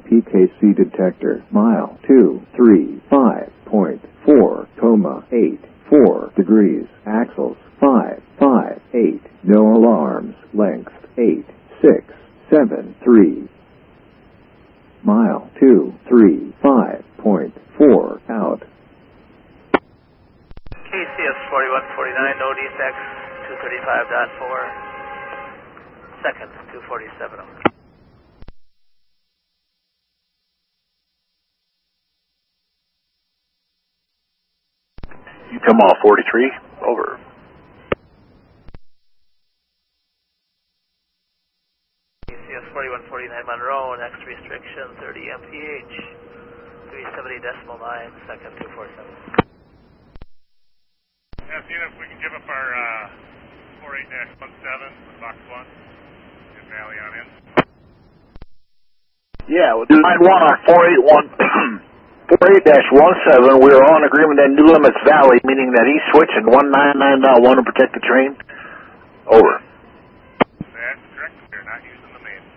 PKC detector, mile 235.4, 84 degrees, axles 558, no alarms, length 8673. Mile 235.4 out. KCS 4149, no defects, 235.4, seconds, 247. You come off 43, over. KCS 4149 Monroe, next restriction 30 mph, 370.9, second 247. Yeah, seeing if we can give up our 48-17 with box 1 and Valley on in. Yeah, well, line 1 on 48-17, we are on agreement at New Limits Valley, meaning that he's switching 199.1 to protect the train. Over. That's correct, they're not using the main.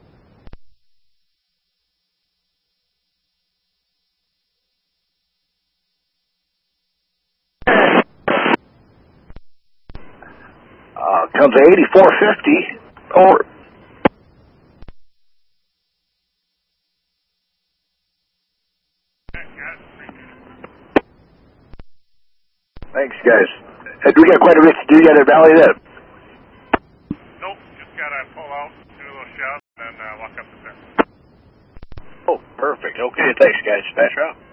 Comes to 8450, over. Thanks, guys. Hey, we got quite a bit to do yet at Valley then. Nope, just gotta pull out, do a little shove, and then walk up the fence. Oh, perfect. Okay, thanks, guys. Pass her out.